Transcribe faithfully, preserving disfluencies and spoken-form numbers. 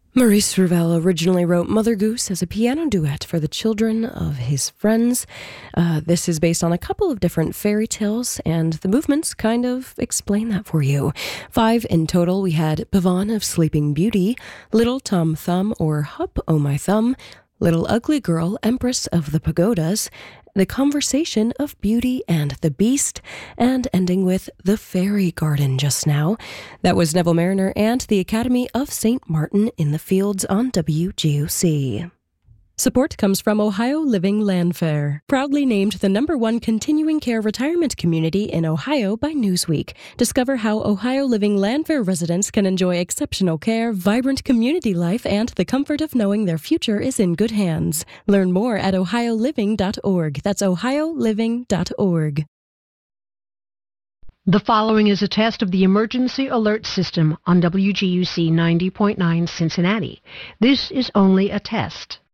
Maurice Ravel originally wrote Mother Goose as a piano duet for the children of his friends. Uh, this is based on a couple of different fairy tales, and the movements kind of explain that for you. Five in total. We had Pavane of Sleeping Beauty, Little Tom Thumb or Hup O' My Thumb, Little Ugly Girl, Empress of the Pagodas, The Conversation of Beauty and the Beast, and ending with The Fairy Garden just now. That was Neville Mariner and the Academy of Saint Martin in the Fields on W G O C. Support comes from Ohio Living Landfair, proudly named the number one continuing care retirement community in Ohio by Newsweek. Discover how Ohio Living Landfair residents can enjoy exceptional care, vibrant community life, and the comfort of knowing their future is in good hands. Learn more at ohio living dot org. That's ohio living dot org. The following is a test of the Emergency Alert System on W G U C ninety point nine Cincinnati. This is only a test.